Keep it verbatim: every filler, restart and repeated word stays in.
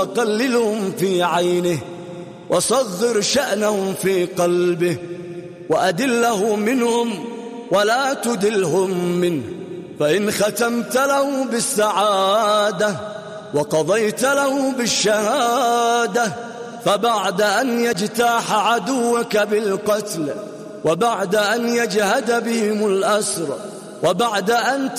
وقللهم في عينه وصغر شأنهم في قلبه وأدله منهم ولا تدلهم منه. فإن ختمت له بالسعادة وقضيت له بالشهادة فبعد أن يجتاح عدوك بالقتل وبعد أن يجهد بهم الأسر وبعد أن